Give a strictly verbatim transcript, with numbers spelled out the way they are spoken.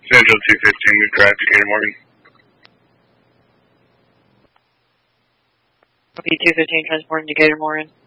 Central two fifteen, good drive to Gator Morgan. Okay, two fifteen, transporting to Gator Morgan.